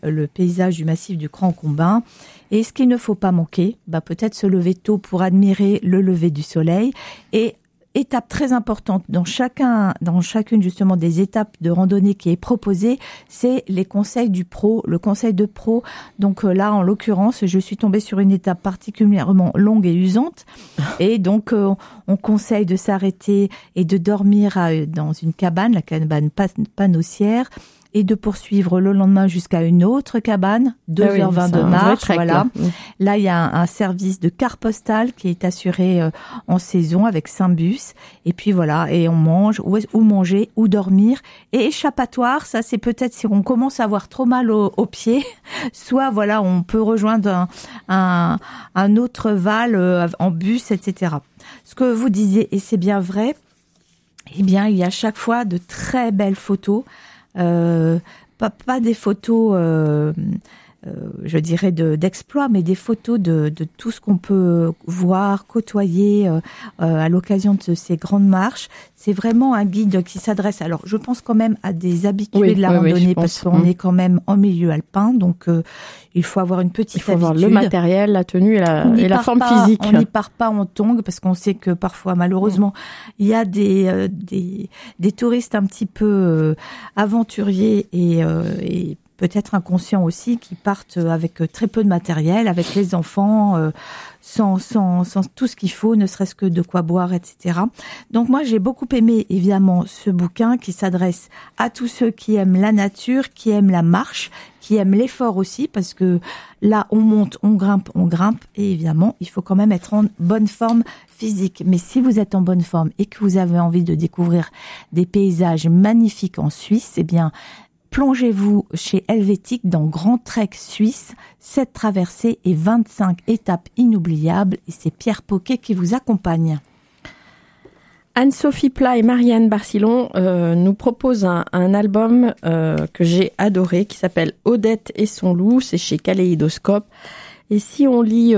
le paysage du massif du Grand Combin. Et ce qu'il ne faut pas manquer, peut-être se lever tôt pour admirer le lever du soleil. Et étape très importante dans chacune justement des étapes de randonnée qui est proposée, c'est les conseils du pro, le conseil de pro. Donc là, en l'occurrence, je suis tombée sur une étape particulièrement longue et usante. Et donc, on conseille de s'arrêter et de dormir dans une cabane, la cabane panossière, et de poursuivre le lendemain jusqu'à une autre cabane, 2h20 de marche, voilà. Là, il y a un service de carte postale qui est assuré en saison avec 5 bus. Et puis voilà, et on mange, ou manger, ou dormir. Et échappatoire, ça c'est peut-être si on commence à avoir trop mal aux pieds, soit voilà, on peut rejoindre un autre val en bus, etc. Ce que vous disiez, et c'est bien vrai, eh bien, il y a à chaque fois de très belles photos. Pas des photos, je dirais d'exploits, mais des photos de tout ce qu'on peut voir, côtoyer à l'occasion de ces grandes marches. C'est vraiment un guide qui s'adresse. Alors, je pense quand même à des habitués de la randonnée parce qu'on est quand même en milieu alpin, donc il faut avoir une petite habitude. Il faut avoir le matériel, la tenue et la forme physique. On n'y part pas en tongs parce qu'on sait que parfois, malheureusement, il y a des touristes un petit peu aventuriers et peut-être inconscients aussi, qui partent avec très peu de matériel, avec les enfants, sans tout ce qu'il faut, ne serait-ce que de quoi boire, etc. Donc moi, j'ai beaucoup aimé, évidemment, ce bouquin qui s'adresse à tous ceux qui aiment la nature, qui aiment la marche, qui aiment l'effort aussi, parce que là, on monte, on grimpe, et évidemment, il faut quand même être en bonne forme physique. Mais si vous êtes en bonne forme et que vous avez envie de découvrir des paysages magnifiques en Suisse, eh bien, plongez-vous chez Helvétique dans Grand Trek Suisse, 7 traversées et 25 étapes inoubliables, et c'est Pierre Poquet qui vous accompagne. Anne-Sophie Plat et Marianne Barcillon nous proposent un album que j'ai adoré, qui s'appelle Odette et son loup, c'est chez Kaléidoscope. Et si on lit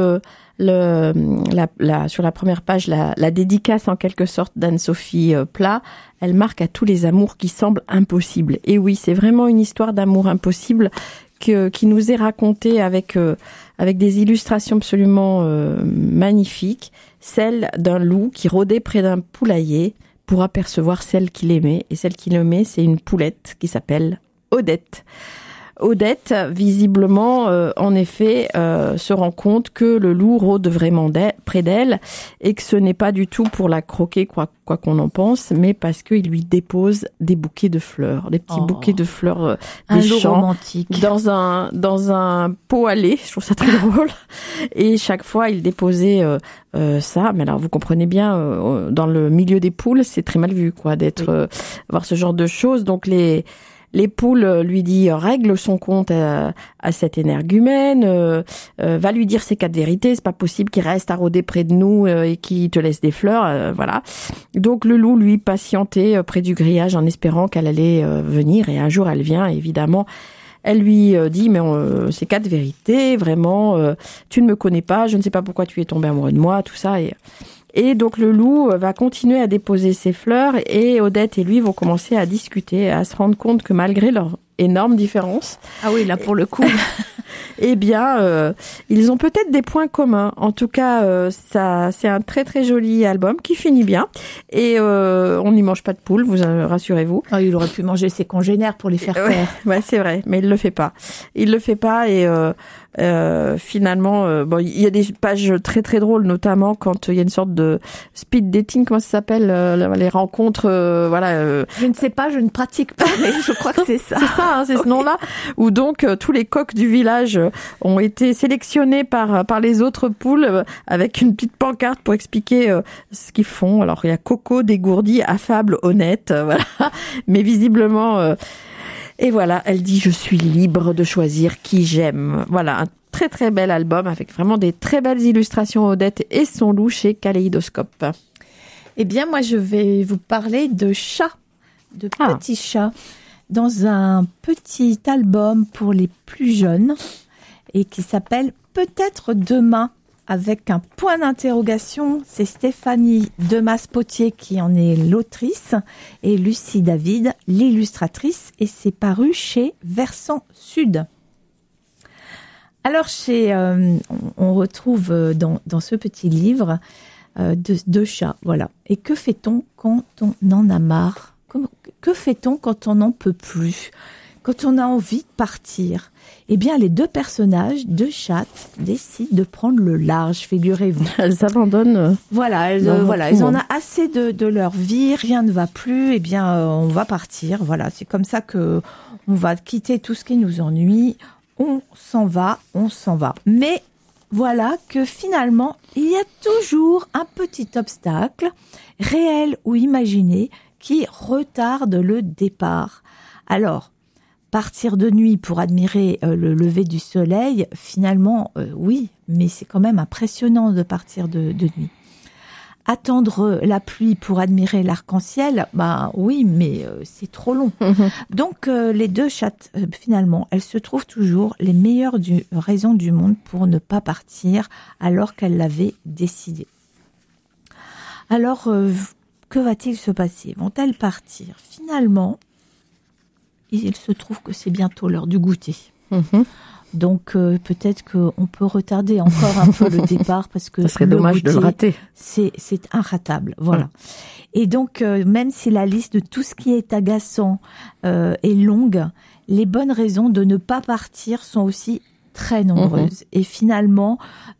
sur la première page la dédicace en quelque sorte d'Anne-Sophie Plat, elle marque à tous les amours qui semblent impossibles. Et oui, c'est vraiment une histoire d'amour impossible qui nous est racontée avec des illustrations absolument magnifiques. Celle d'un loup qui rôdait près d'un poulailler pour apercevoir celle qu'il aimait. Et celle qu'il aimait, c'est une poulette qui s'appelle Odette. Odette, visiblement, en effet, se rend compte que le loup rôde vraiment près d'elle et que ce n'est pas du tout pour la croquer, quoi qu'on en pense, mais parce qu'il lui dépose des bouquets de fleurs, des petits bouquets de fleurs des champs, romantique. dans un pot à lait. Je trouve ça très drôle. Et chaque fois, il déposait ça. Mais alors, vous comprenez bien, dans le milieu des poules, c'est très mal vu, quoi, voir ce genre de choses. Donc les poules lui dit règle son compte à cette énergumène, va lui dire ses 4 vérités, c'est pas possible qu'il reste à rôder près de nous et qu'il te laisse des fleurs, voilà. Donc le loup lui patientait près du grillage en espérant qu'elle allait venir, et un jour elle vient, et évidemment elle lui dit mais ces 4 vérités, vraiment, tu ne me connais pas, je ne sais pas pourquoi tu es tombé amoureux de moi, tout ça. Et donc le loup va continuer à déposer ses fleurs, et Odette et lui vont commencer à discuter, à se rendre compte que malgré leur énorme différence. Ah oui, là pour le coup. Eh bien, ils ont peut-être des points communs. En tout cas, ça, c'est un très très joli album qui finit bien. Et on n'y mange pas de poule, vous rassurez-vous. Oh, il aurait pu manger ses congénères pour les faire taire. Ouais, c'est vrai, mais il le fait pas. Il le fait pas, et finalement, bon, il y a des pages très très drôles, notamment quand il y a une sorte de speed dating, comment ça s'appelle, les rencontres, voilà. Je ne sais pas, je ne pratique pas, mais je crois que c'est ça. C'est ça, hein, c'est ce nom-là, où donc tous les coqs du village ont été sélectionnés par les autres poules avec une petite pancarte pour expliquer ce qu'ils font. Alors il y a Coco, dégourdi, affable, honnête, voilà. Mais visiblement, et voilà, elle dit je suis libre de choisir qui j'aime. Voilà, un très très bel album avec vraiment des très belles illustrations. Odette et son loup chez Kaléidoscope. Eh bien moi je vais vous parler de chats, de petits chats, dans un petit album pour les plus jeunes et qui s'appelle Peut-être demain, avec un point d'interrogation. C'est Stéphanie Demas-Potier qui en est l'autrice et Lucie David l'illustratrice, et c'est paru chez Versant Sud. Alors, on retrouve dans ce petit livre deux chats, voilà. Et que fait-on quand on en a marre ? Que fait-on quand on n'en peut plus ? Quand on a envie de partir ? Eh bien, les deux personnages, deux chattes, décident de prendre le large, figurez-vous. Elles s'abandonnent. Voilà, elles en ont assez de leur vie, rien ne va plus, eh bien, on va partir. Voilà, c'est comme ça que on va quitter tout ce qui nous ennuie. On s'en va. Mais voilà que finalement, il y a toujours un petit obstacle, réel ou imaginé, qui retarde le départ. Alors, partir de nuit pour admirer le lever du soleil, finalement, oui, mais c'est quand même impressionnant de partir de nuit. Attendre la pluie pour admirer l'arc-en-ciel, oui, mais c'est trop long. Donc, les deux chattes, finalement, elles se trouvent toujours les meilleures raisons du monde pour ne pas partir alors qu'elles l'avaient décidé. Alors, que va-t-il se passer ? Vont-elles partir ? Finalement, il se trouve que c'est bientôt l'heure du goûter. Donc, peut-être qu'on peut retarder encore un peu le départ parce que ça serait dommage de le rater. C'est inratable, voilà. Et donc, même si la liste de tout ce qui est agaçant est longue, les bonnes raisons de ne pas partir sont aussi très nombreuses. Et finalement,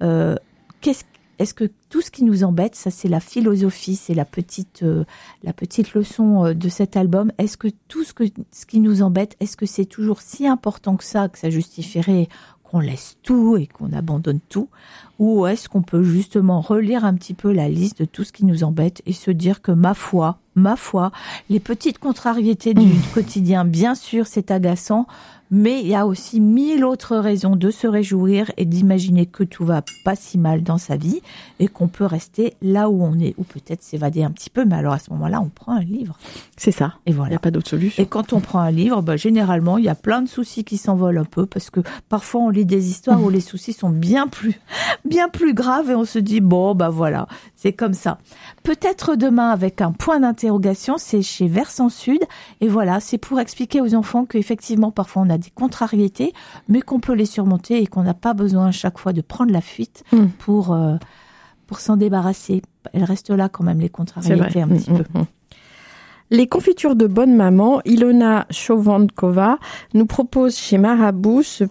est-ce que tout ce qui nous embête, ça c'est la philosophie, c'est la petite leçon de cet album. Est-ce que tout ce qui nous embête, est-ce que c'est toujours si important que ça justifierait qu'on laisse tout et qu'on abandonne tout ? Ou est-ce qu'on peut justement relire un petit peu la liste de tout ce qui nous embête et se dire que ma foi, les petites contrariétés du quotidien, bien sûr, c'est agaçant, mais il y a aussi 1000 autres raisons de se réjouir et d'imaginer que tout va pas si mal dans sa vie et qu'on peut rester là où on est, ou peut-être s'évader un petit peu, mais alors à ce moment-là, on prend un livre. C'est ça. Et voilà. Il n'y a pas d'autre solution. Et quand on prend un livre, généralement, il y a plein de soucis qui s'envolent un peu parce que parfois on lit des histoires où les soucis sont bien plus graves et on se dit, voilà, c'est comme ça. Peut-être demain avec un point d'interrogation, c'est chez Versant Sud. Et voilà, c'est pour expliquer aux enfants qu'effectivement, parfois on a des contrariétés, mais qu'on peut les surmonter et qu'on n'a pas besoin à chaque fois de prendre la fuite pour s'en débarrasser. Elles restent là quand même, les contrariétés, un petit peu. Les confitures de bonne maman, Ilona Chovankova nous propose chez Marabout ce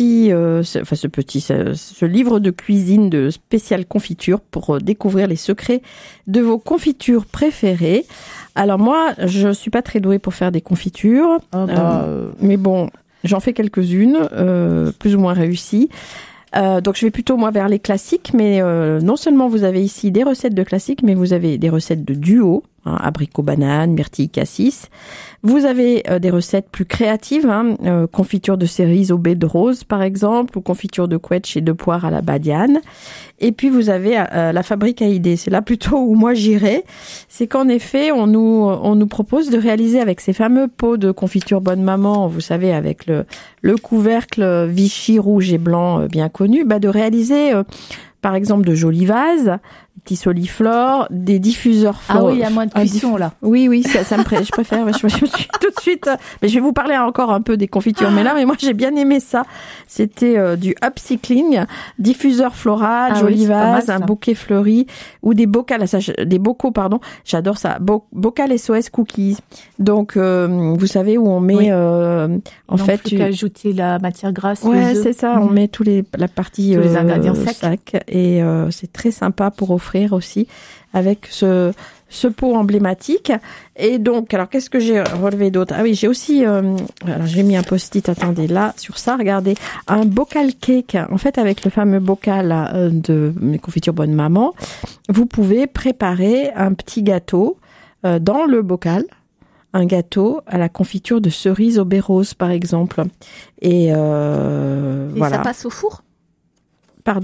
livre de cuisine de spéciale confiture pour découvrir les secrets de vos confitures préférées. Alors moi, je suis pas très douée pour faire des confitures, mais bon, j'en fais quelques-unes, plus ou moins réussies. Donc je vais plutôt moi vers les classiques, mais non seulement vous avez ici des recettes de classiques, mais vous avez des recettes de duo, abricot banane, myrtille cassis. Vous avez des recettes plus créatives, confiture de cerises au baie de rose par exemple, ou confiture de quetch et de poire à la badiane. Et puis vous avez la fabrique à idées. C'est là plutôt où moi j'irai. C'est qu'en effet, on nous propose de réaliser avec ces fameux pots de confiture bonne maman, vous savez, avec le couvercle Vichy rouge et blanc bien connu, de réaliser par exemple de jolis vases, petits soliflores, des diffuseurs floraux. Ah oui, il y a moins de cuisson là. Oui, ça me je préfère. Je me suis tout de suite. Mais je vais vous parler encore un peu des confitures. Mais moi j'ai bien aimé ça. C'était du upcycling, diffuseur floral, joli vase, un bouquet fleuri ou des bocaux. J'adore ça. Bocal SOS cookies. Donc vous savez où on met en fait. Plus qu'à ajouter la matière grasse. Ouais, c'est ça. On met la partie tous les ingrédients secs. Et c'est très sympa pour offrir aussi avec ce pot emblématique. Et donc, alors qu'est-ce que j'ai relevé d'autre ? Ah oui, j'ai aussi, alors j'ai mis un post-it, attendez, là, sur ça, regardez, un bocal cake. En fait, avec le fameux bocal de mes confitures bonne maman, vous pouvez préparer un petit gâteau dans le bocal. Un gâteau à la confiture de cerise au baie rose, par exemple. Et voilà. Ça passe au four ? Pardon ?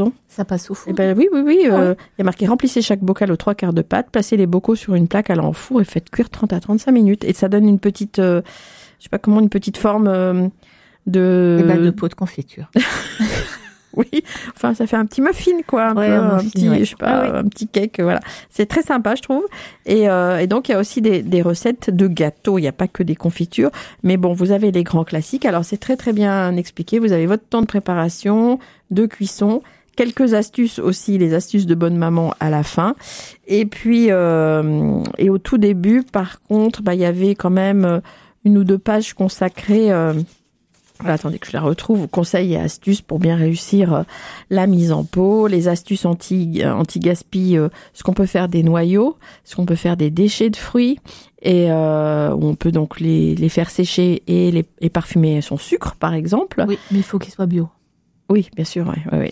Ça passe au four. Oui. Il y a marqué remplissez chaque bocal aux 3/4 de pâte, placez les bocaux sur une plaque allant au four et faites cuire 30 à 35 minutes. Et ça donne une petite, une petite forme de pot de confiture. Oui, enfin ça fait un petit muffin quoi, un petit cake, voilà. C'est très sympa je trouve. Et donc il y a aussi des recettes de gâteaux, il n'y a pas que des confitures, mais bon, vous avez les grands classiques. Alors c'est très très bien expliqué, vous avez votre temps de préparation, de cuisson, quelques astuces aussi, les astuces de bonne maman à la fin. Et puis et au tout début par contre, il y avait quand même 1 ou 2 pages consacrées attendez que je la retrouve, conseils et astuces pour bien réussir la mise en pot, les astuces anti-gaspi, ce qu'on peut faire des noyaux, ce qu'on peut faire des déchets de fruits, et on peut donc les faire sécher et parfumer son sucre, par exemple. Oui, mais il faut qu'il soit bio. Oui, bien sûr, oui.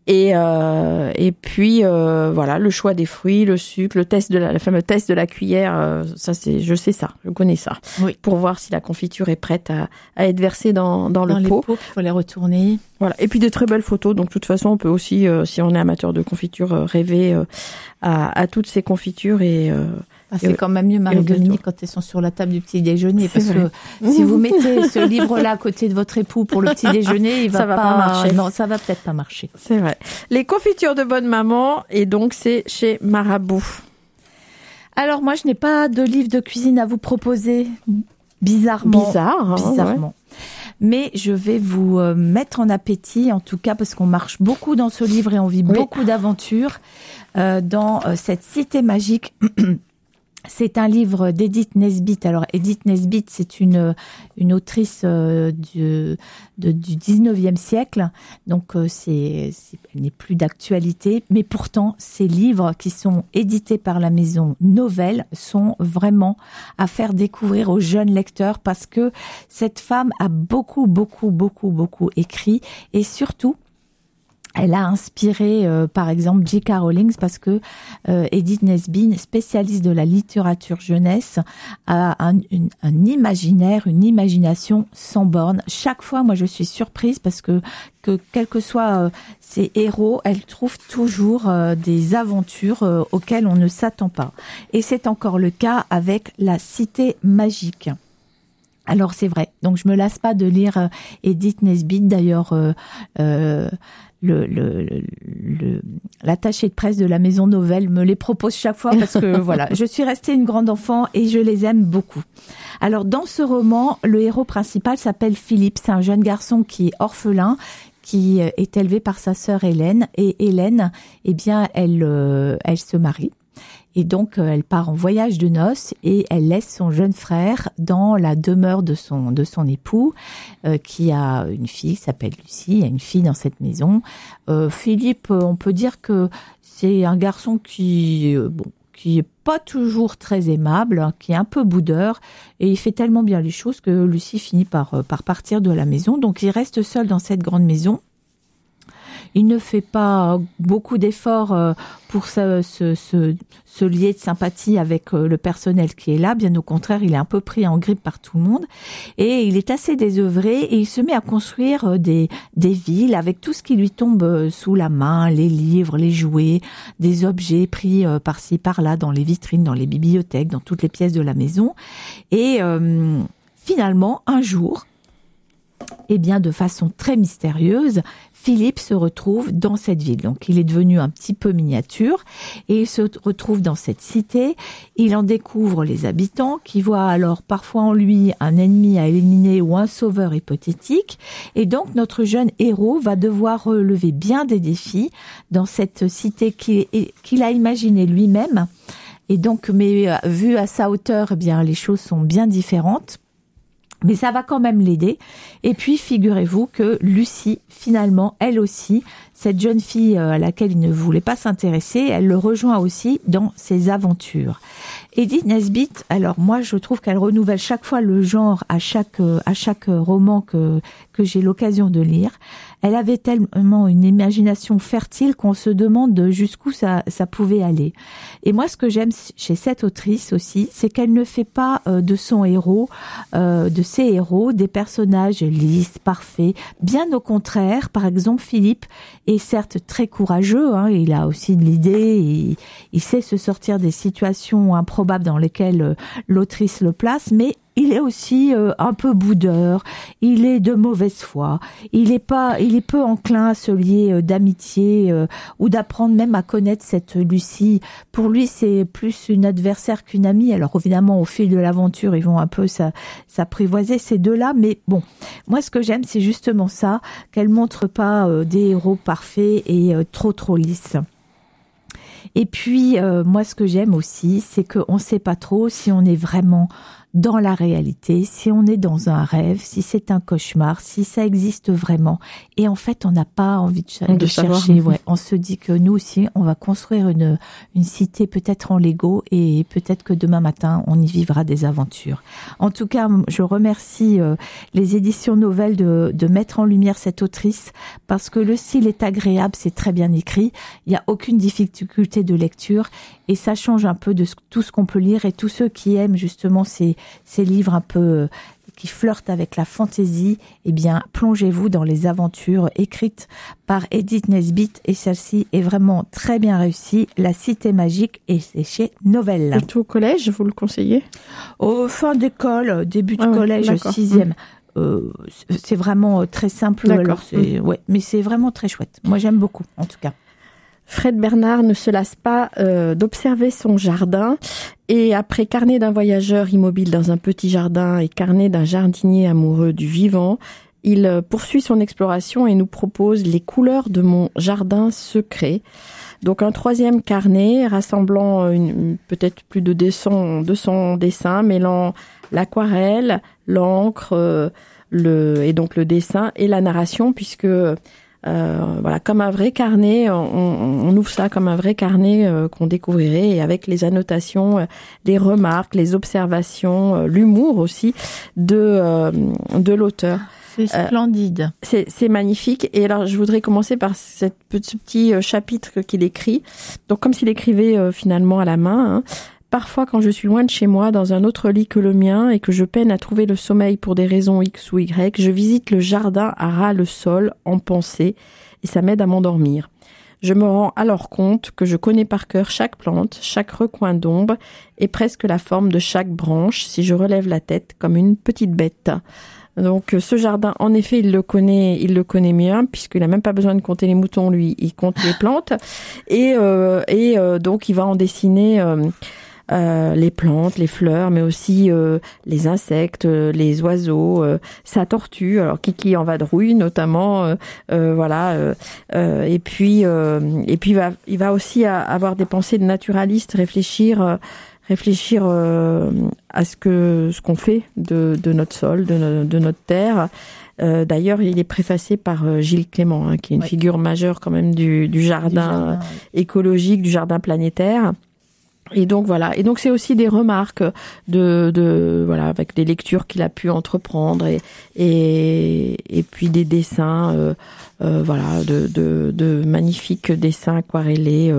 Et puis voilà, le choix des fruits, le sucre, le fameux test de la cuillère, je connais ça. Oui. Pour voir si la confiture est prête à être versée dans le pot. Dans les pots, il faut les retourner. Voilà. Et puis de très belles photos. Donc de toute façon, on peut aussi, si on est amateur de confiture, rêver à toutes ces confitures et c'est quand même mieux, Marie-Dominique, quand elles sont sur la table du petit déjeuner, parce que si vous mettez ce livre-là à côté de votre époux pour le petit déjeuner, il va pas marcher. Non, ça va peut-être pas marcher. C'est vrai. Les confitures de bonne maman, et donc c'est chez Marabout. Alors moi, je n'ai pas de livre de cuisine à vous proposer, bizarrement. Bizarrement. Mais je vais vous mettre en appétit, en tout cas, parce qu'on marche beaucoup dans ce livre et on vit beaucoup d'aventures dans cette cité magique. C'est un livre d'Edith Nesbit. Alors, Edith Nesbit, c'est une autrice du 19e siècle. Donc, elle n'est plus d'actualité. Mais pourtant, ces livres qui sont édités par la maison Novelle sont vraiment à faire découvrir aux jeunes lecteurs parce que cette femme a beaucoup écrit et surtout, elle a inspiré, par exemple, J.K. Rowling parce que Edith Nesbit, spécialiste de la littérature jeunesse, a un imaginaire, une imagination sans borne. Chaque fois, moi, je suis surprise parce que quels que soient ses héros, elle trouve toujours des aventures auxquelles on ne s'attend pas. Et c'est encore le cas avec La Cité magique. Alors, c'est vrai. Donc, je me lasse pas de lire Edith Nesbit. D'ailleurs, l'attaché de presse de la maison Novelle me les propose chaque fois parce que voilà, je suis restée une grande enfant et je les aime beaucoup. Alors dans ce roman, le héros principal s'appelle Philippe, c'est un jeune garçon qui est orphelin, qui est élevé par sa sœur Hélène, et Hélène, eh bien elle se marie. Et donc, elle part en voyage de noces et elle laisse son jeune frère dans la demeure de son époux, qui a une fille qui s'appelle Lucie. Il y a une fille dans cette maison. Philippe, on peut dire que c'est un garçon qui est pas toujours très aimable, qui est un peu boudeur, et il fait tellement bien les choses que Lucie finit par partir de la maison. Donc, il reste seul dans cette grande maison. Il ne fait pas beaucoup d'efforts pour se lier de sympathie avec le personnel qui est là. Bien au contraire, il est un peu pris en grippe par tout le monde. Et il est assez désœuvré et il se met à construire des villes avec tout ce qui lui tombe sous la main, les livres, les jouets, des objets pris par-ci, par-là, dans les vitrines, dans les bibliothèques, dans toutes les pièces de la maison. Et finalement, un jour, eh bien, de façon très mystérieuse, Philippe se retrouve dans cette ville. Donc, il est devenu un petit peu miniature et il se retrouve dans cette cité. Il en découvre les habitants qui voient alors parfois en lui un ennemi à éliminer ou un sauveur hypothétique. Et donc, notre jeune héros va devoir relever bien des défis dans cette cité qu'il a imaginée lui-même. Et donc, mais vu à sa hauteur, eh bien, les choses sont bien différentes. Mais ça va quand même l'aider. Et puis, figurez-vous que Lucie, finalement, elle aussi, cette jeune fille à laquelle il ne voulait pas s'intéresser, elle le rejoint aussi dans ses aventures. Edith Nesbit, alors moi, je trouve qu'elle renouvelle chaque fois le genre à chaque roman que j'ai l'occasion de lire. Elle avait tellement une imagination fertile qu'on se demande jusqu'où ça pouvait aller. Et moi, ce que j'aime chez cette autrice aussi, c'est qu'elle ne fait pas de ses héros, des personnages lisses, parfaits. Bien au contraire, par exemple, Philippe est certes très courageux, il a aussi de l'idée, il sait se sortir des situations improbables dans lesquelles l'autrice le place, mais il est aussi un peu boudeur, il est de mauvaise foi, il est peu enclin à se lier d'amitié ou d'apprendre même à connaître cette Lucie. Pour lui, c'est plus une adversaire qu'une amie. Alors évidemment, au fil de l'aventure, ils vont un peu s'apprivoiser ces deux-là, mais bon, moi ce que j'aime, c'est justement ça, qu'elle montre pas des héros parfaits et trop lisses. Et puis, moi, ce que j'aime aussi, c'est qu'on ne sait pas trop si on est vraiment dans la réalité, si on est dans un rêve, si c'est un cauchemar, si ça existe vraiment. Et en fait, on n'a pas envie de chercher. Ouais. On se dit que nous aussi, on va construire une cité peut-être en Lego et peut-être que demain matin, on y vivra des aventures. En tout cas, je remercie les éditions Novelles de mettre en lumière cette autrice parce que le style est agréable, c'est très bien écrit. Il n'y a aucune difficulté de lecture et ça change un peu de tout ce qu'on peut lire. Et tous ceux qui aiment justement ces livres un peu qui flirtent avec la fantaisie, eh bien, plongez-vous dans les aventures écrites par Edith Nesbit et celle-ci est vraiment très bien réussie. La Cité magique et c'est chez Novelles. Plutôt au collège, vous le conseillez? Au fin d'école, début de collège, 6e. C'est vraiment très simple. Alors mais c'est vraiment très chouette. Moi, j'aime beaucoup, en tout cas. Fred Bernard ne se lasse pas d'observer son jardin et après Carnet d'un voyageur immobile dans un petit jardin et Carnet d'un jardinier amoureux du vivant, il poursuit son exploration et nous propose Les couleurs de mon jardin secret. Donc un troisième carnet rassemblant peut-être plus de 200 dessins, mêlant l'aquarelle, l'encre, et donc le dessin et la narration puisque voilà, comme un vrai carnet, on ouvre ça comme un vrai carnet qu'on découvrirait et avec les annotations, les remarques, les observations, l'humour aussi de l'auteur. C'est splendide. C'est magnifique. Et alors, je voudrais commencer par ce petit chapitre qu'il écrit. Donc, comme s'il écrivait finalement à la main. Hein. Parfois, quand je suis loin de chez moi, dans un autre lit que le mien, et que je peine à trouver le sommeil pour des raisons X ou Y, je visite le jardin à ras le sol, en pensée, et ça m'aide à m'endormir. Je me rends alors compte que je connais par cœur chaque plante, chaque recoin d'ombre, et presque la forme de chaque branche, si je relève la tête comme une petite bête. Donc ce jardin, en effet, il le connaît bien puisqu'il a même pas besoin de compter les moutons, lui, il compte les plantes et donc il va en dessiner les plantes, les fleurs, mais aussi les insectes, les oiseaux, sa tortue, alors Kiki en vadrouille notamment, voilà. Et puis il va aussi avoir des pensées de naturaliste, réfléchir à ce qu'on fait de notre sol, de notre terre. D'ailleurs, il est préfacé par Gilles Clément, qui est une figure majeure quand même du jardin écologique, du jardin planétaire. Et donc voilà. Et donc c'est aussi des remarques voilà, avec des lectures qu'il a pu entreprendre et puis des dessins, voilà, de magnifiques dessins aquarellés.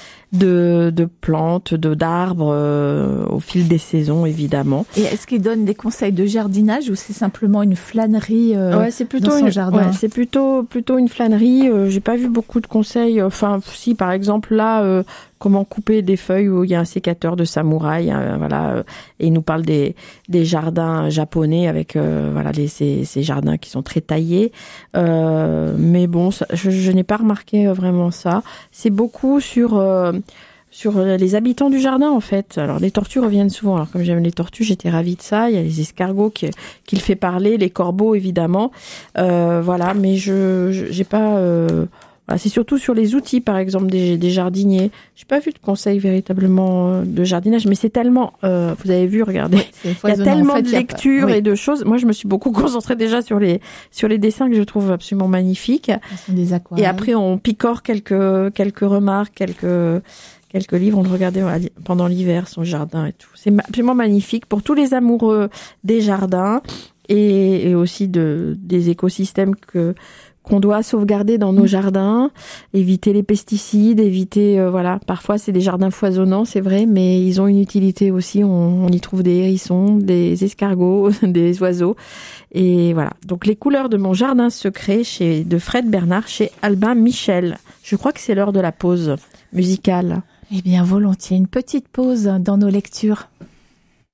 De plantes, d'arbres au fil des saisons évidemment. Et est-ce qu'il donne des conseils de jardinage ou c'est simplement une flânerie c'est plutôt dans son jardin? Ouais, c'est plutôt une flânerie. J'ai pas vu beaucoup de conseils. Enfin, si par exemple là, comment couper des feuilles où il y a un sécateur de samouraï, voilà. Et il nous parle des jardins japonais avec voilà ces jardins qui sont très taillés. Mais bon, je n'ai pas remarqué vraiment ça. C'est beaucoup sur les habitants du jardin en fait. Alors les tortues reviennent souvent. Alors comme j'aime les tortues, j'étais ravie de ça. Il y a les escargots qui le fait parler, les corbeaux évidemment. Voilà, mais j'ai pas. Voilà, c'est surtout sur les outils par exemple des jardiniers. J'ai pas vu de conseils véritablement de jardinage, mais c'est tellement. Vous avez vu, regardez, il y a tellement de lectures et de choses. Moi, je me suis beaucoup concentrée déjà sur les dessins que je trouve absolument magnifiques. Des aquarelles. Et après, on picore quelques remarques, quelques livres. On le regardait pendant l'hiver, son jardin et tout. C'est absolument magnifique pour tous les amoureux des jardins et aussi des écosystèmes qu'on doit sauvegarder dans nos jardins, éviter les pesticides, éviter voilà, parfois c'est des jardins foisonnants, c'est vrai, mais ils ont une utilité aussi, on y trouve des hérissons, des escargots, des oiseaux et voilà. Donc les couleurs de mon jardin secret de Fred Bernard chez Albin Michel. Je crois que c'est l'heure de la pause musicale. Eh bien volontiers, une petite pause dans nos lectures.